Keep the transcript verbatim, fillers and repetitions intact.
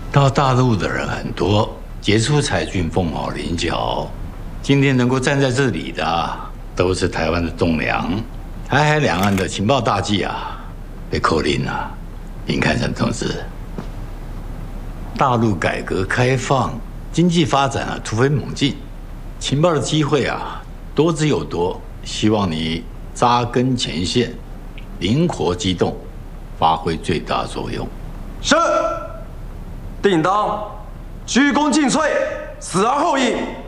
到大陆的人很多，杰出才俊凤毛麟角。今天能够站在这里的，都是台湾的栋梁。台海两岸的情报大计啊，被扣零了。林坎生同志，大陆改革开放，经济发展啊突飞猛进，情报的机会啊多之又多。希望你扎根前线，灵活机动，发挥最大作用。 是，定当鞠躬尽瘁，死而后已。